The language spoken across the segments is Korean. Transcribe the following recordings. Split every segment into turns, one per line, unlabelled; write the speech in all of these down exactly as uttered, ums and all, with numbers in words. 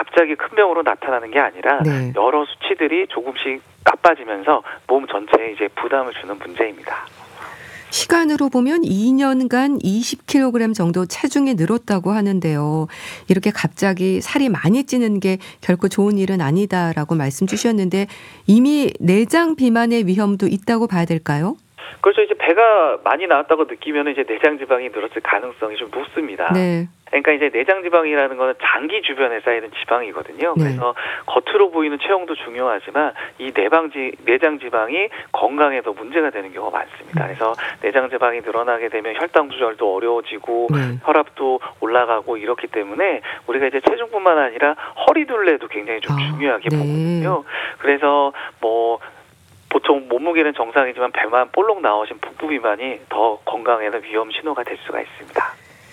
갑자기 큰 병으로 나타나는 게 아니라
네.
여러 수치들이 조금씩 나빠지면서 몸 전체에 이제 부담을 주는 문제입니다.
시간으로 보면 이 년간 이십 킬로그램 정도 체중이 늘었다고 하는데요. 이렇게 갑자기 살이 많이 찌는 게 결코 좋은 일은 아니다라고 말씀 주셨는데 이미 내장 비만의 위험도 있다고 봐야 될까요?
그렇죠. 이제 배가 많이 나왔다고 느끼면 이제 내장 지방이 늘었을 가능성이 좀 높습니다.
네.
그러니까 이제 내장 지방이라는 거는 장기 주변에 쌓이는 지방이거든요.
네.
그래서 겉으로 보이는 체형도 중요하지만 이 내방지 내장 지방이 건강에도 문제가 되는 경우가 많습니다. 그래서 내장 지방이 늘어나게 되면 혈당 조절도 어려워지고
네.
혈압도 올라가고 이렇기 때문에 우리가 이제 체중뿐만 아니라 허리둘레도 굉장히 좀
아,
중요하게
네.
보거든요. 그래서 뭐 보통 몸무게는 정상이지만 배만 볼록 나오신 북부 비만이 더 건강에는 위험 신호가 될 수가 있습니다.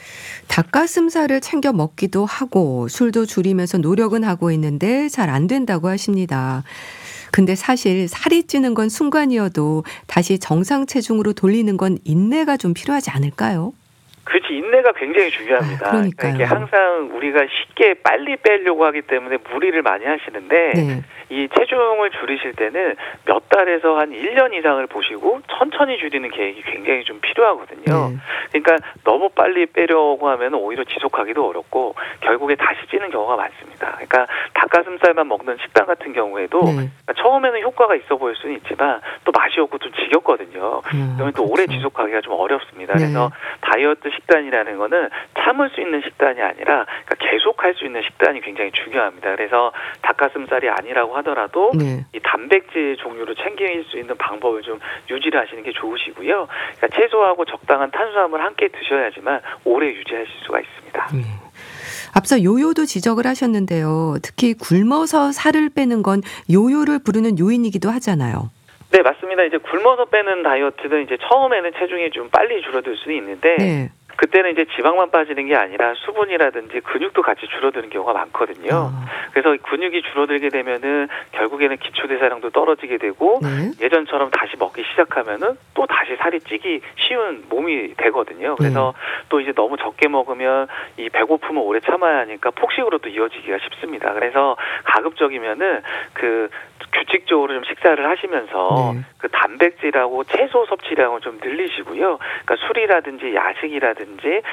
닭가슴살을 챙겨 먹기도 하고 술도 줄이면서 노력은 하고 있는데 잘 안 된다고 하십니다. 근데 사실 살이 찌는 건 순간이어도 다시 정상 체중으로 돌리는 건 인내가 좀 필요하지 않을까요?
그렇지, 인내가 굉장히 중요합니다.
아, 그러니까요.
이게 항상 우리가 쉽게 빨리 빼려고 하기 때문에 무리를 많이 하시는데
네.
이 체중을 줄이실 때는 몇 달에서 한 일 년 이상을 보시고 천천히 줄이는 계획이 굉장히 좀 필요하거든요.
네.
그러니까 너무 빨리 빼려고 하면 오히려 지속하기도 어렵고 결국에 다시 찌는 경우가 많습니다. 그러니까 닭가슴살만 먹는 식단 같은 경우에도
네.
그러니까 처음에는 효과가 있어 보일 수는 있지만 또 맛이 없고 좀 지겹거든요.
음,
그러면 또
그렇죠.
오래 지속하기가 좀 어렵습니다.
네.
그래서 다이어트 식단이라는 거는 참을 수 있는 식단이 아니라 그러니까 계속할 수 있는 식단이 굉장히 중요합니다. 그래서 닭가슴살이 아니라고 하더라도
네.
이 단백질 종류를 챙길 수 있는 방법을 좀 유지를 하시는 게 좋으시고요. 그러니까 채소하고 적당한 탄수화물 함께 드셔야지만 오래 유지하실 수가 있습니다.
네. 앞서 요요도 지적을 하셨는데요. 특히 굶어서 살을 빼는 건 요요를 부르는 요인이기도 하잖아요.
네, 맞습니다. 이제 굶어서 빼는 다이어트는 이제 처음에는 체중이 좀 빨리 줄어들 수는 있는데
네.
그때는 이제 지방만 빠지는 게 아니라 수분이라든지 근육도 같이 줄어드는 경우가 많거든요.
아.
그래서 근육이 줄어들게 되면은 결국에는 기초대사량도 떨어지게 되고
네.
예전처럼 다시 먹기 시작하면은 또 다시 살이 찌기 쉬운 몸이 되거든요. 그래서 또 이제 너무 적게 먹으면 이 배고픔을 오래 참아야 하니까 폭식으로 또 이어지기가 쉽습니다. 그래서 가급적이면은 그 규칙적으로 좀 식사를 하시면서
네.
그 단백질하고 채소 섭취량을 좀 늘리시고요. 그러니까 술이라든지 야식이라든지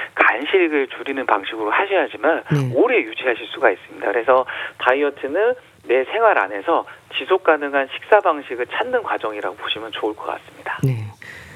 간식을 줄이는 방식으로 하셔야지만
네.
오래 유지하실 수가 있습니다. 그래서 다이어트는 내 생활 안에서 지속 가능한 식사 방식을 찾는 과정이라고 보시면 좋을 것 같습니다.
네.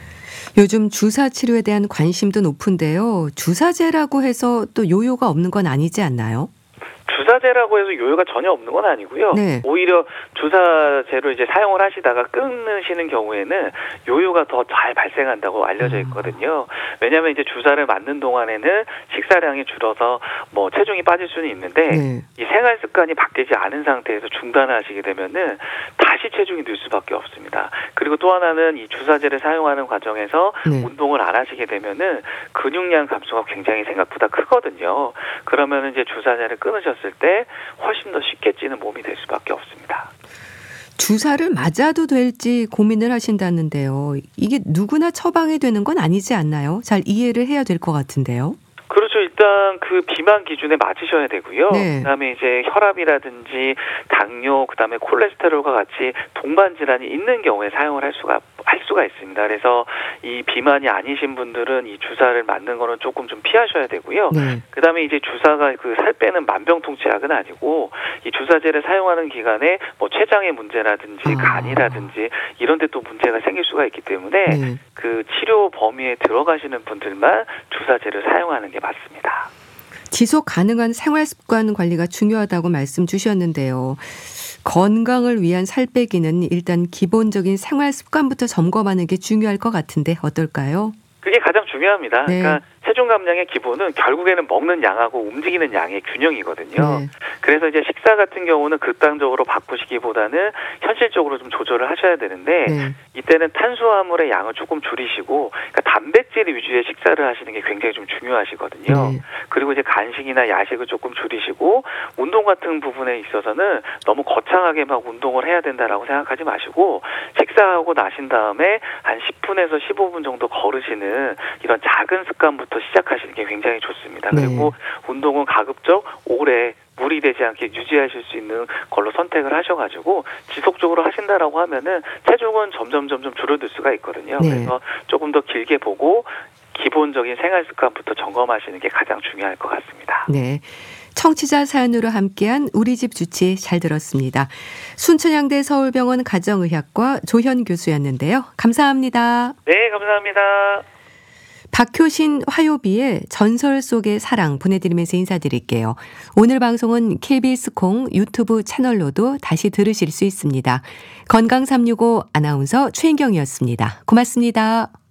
요즘 주사 치료에 대한 관심도 높은데요. 주사제라고 해서 또 요요가 없는 건 아니지 않나요?
주사제라고 해서 요요가 전혀 없는 건 아니고요.
네.
오히려 주사제로 이제 사용을 하시다가 끊으시는 경우에는 요요가 더 잘 발생한다고 알려져 있거든요. 왜냐하면 이제 주사를 맞는 동안에는 식사량이 줄어서 뭐 체중이 빠질 수는 있는데
네.
이 생활 습관이 바뀌지 않은 상태에서 중단을 하시게 되면은 다시 체중이 늘 수밖에 없습니다. 그리고 또 하나는 이 주사제를 사용하는 과정에서
네.
운동을 안 하시게 되면은 근육량 감소가 굉장히 생각보다 크거든요. 그러면은 이제 주사제를 끊으셨을 때 훨씬 더 쉽게 찌는 몸이 될 수밖에 없습니다.
주사를 맞아도 될지 고민을 하신다는데요. 이게 누구나 처방이 되는 건 아니지 않나요? 잘 이해를 해야 될 것 같은데요.
그렇죠. 일단 그 비만 기준에 맞으셔야 되고요.
네.
그다음에 이제 혈압이라든지 당뇨, 그다음에 콜레스테롤과 같이 동반 질환이 있는 경우에 사용을 할 수가 할 수가 있습니다. 그래서 이 비만이 아니신 분들은 이 주사를 맞는 거는 조금 좀 피하셔야 되고요.
네.
그다음에 이제 주사가 그 살 빼는 만병통치약은 아니고 이 주사제를 사용하는 기간에 뭐 췌장의 문제라든지
아.
간이라든지 이런 데 또 문제가 생길 수가 있기 때문에
네.
그 치료 범위에 들어가시는 분들만 주사제를 사용하는 게 맞습니다.
지속 가능한 생활 습관 관리가 중요하다고 말씀 주셨는데요. 건강을 위한 살 빼기는 일단 기본적인 생활 습관부터 점검하는 게 중요할 것 같은데 어떨까요?
그게 가장 중요합니다.
네.
그러니까 체중 감량의 기본은 결국에는 먹는 양하고 움직이는 양의 균형이거든요.
네.
그래서 이제 식사 같은 경우는 극단적으로 바꾸시기보다는 현실적으로 좀 조절을 하셔야 되는데
네.
이때는 탄수화물의 양을 조금 줄이시고 그러니까 단백질 위주의 식사를 하시는 게 굉장히 좀 중요하시거든요.
네.
그리고 이제 간식이나 야식을 조금 줄이시고 운동 같은 부분에 있어서는 너무 거창하게 막 운동을 해야 된다라고 생각하지 마시고 식사하고 나신 다음에 한 십 분에서 십오 분 정도 걸으시는 이런 작은 습관부터 시작하시는 게 굉장히 좋습니다.
네.
그리고 운동은 가급적 오래 무리되지 않게 유지하실 수 있는 걸로 선택을 하셔가지고 지속적으로 하신다라고 하면은 체중은 점점 점점 줄어들 수가 있거든요.
네.
그래서 조금 더 길게 보고 기본적인 생활 습관부터 점검하시는 게 가장 중요할 것 같습니다.
네. 청취자 사연으로 함께한 우리 집 주치 잘 들었습니다. 순천향대 서울병원 가정의학과 조현 교수였는데요. 감사합니다.
네, 감사합니다.
박효신 화요비의 전설 속의 사랑 보내드리면서 인사드릴게요. 오늘 방송은 케이비에스 콩 유튜브 채널로도 다시 들으실 수 있습니다. 건강 삼육오 아나운서 최인경이었습니다. 고맙습니다.